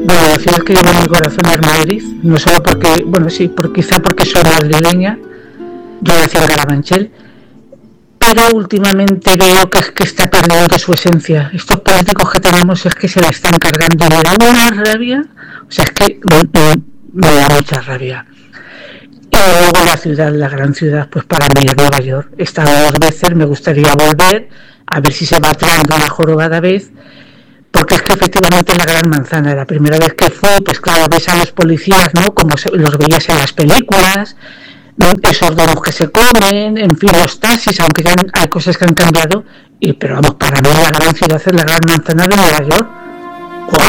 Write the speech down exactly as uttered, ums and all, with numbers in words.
Bueno, la ciudad que lleva en mi corazón es Madrid, no solo porque, bueno, sí, por, quizá porque soy madrileña, yo nací en Carabanchel, pero últimamente veo que, que está perdiendo su esencia. Estos políticos que tenemos es que se la están cargando, me da una rabia, o sea, es que me, me, me da mucha rabia. Y luego la ciudad, la gran ciudad, pues para mí es Nueva York. He estado dos veces, me gustaría volver, a ver si se va traendo la jorobada vez, porque es que efectivamente la gran manzana, la primera vez que fue, pues claro, ves a los policías, ¿no? Como se, los veías en las películas, ¿no? Esos donos que se comen, en fin, los taxis, aunque ya hay cosas que han cambiado, y pero vamos, para mí la gran ciudad es la gran manzana de Nueva York.